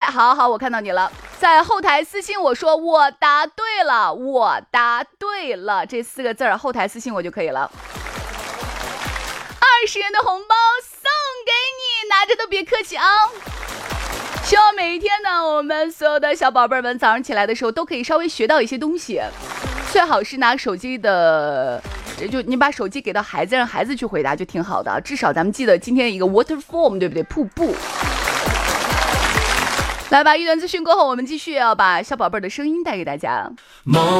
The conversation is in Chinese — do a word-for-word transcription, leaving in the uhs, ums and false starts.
好好，我看到你了，在后台私信我说我答对了，我答对了这四个字儿，后台私信我就可以了。二十元的红包送给你，拿着都别客气啊！希望每一天呢，我们所有的小宝贝们早上起来的时候都可以稍微学到一些东西，最好是拿手机的，就你把手机给到孩子，让孩子去回答就挺好的，至少咱们记得今天的一个 waterfall， 对不对？瀑布。来吧，一段资讯过后，我们继续要把小宝贝的声音带给大家。